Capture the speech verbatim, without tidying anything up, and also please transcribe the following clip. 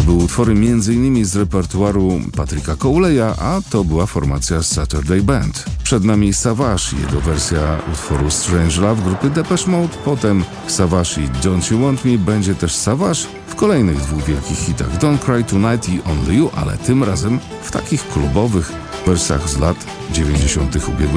były utwory między innymi z repertuaru Patricka Cowley'a, a to była formacja Saturday Band. Przed nami Savage, jego wersja utworu Strange Love grupy Depeche Mode, potem Savage i Don't You Want Me, będzie też Savage w kolejnych dwóch wielkich hitach Don't Cry Tonight i Only You, ale tym razem w takich klubowych wersjach z lat dziewięćdziesiątych ubiegłego